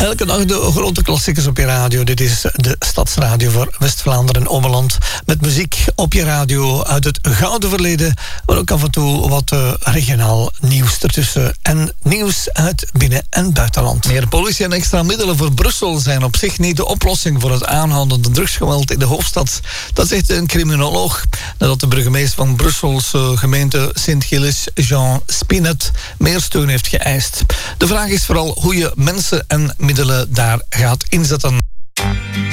Elke dag de grote klassiekers op je radio. Dit is de Stadsradio voor West-Vlaanderen en Ommeland. Met muziek op je radio uit het gouden verleden. Maar ook af en toe wat regionaal nieuws ertussen. En nieuws uit binnen- en buitenland. Meer politie en extra middelen voor Brussel zijn op zich niet de oplossing voor het aanhoudende drugsgeweld in de hoofdstad. Dat zegt een criminoloog. Nadat de burgemeester van Brusselse gemeente Sint-Gilles, Jean Spinet, meer steun heeft geëist. De vraag is vooral hoe je mensen en middelen daar gaat inzetten.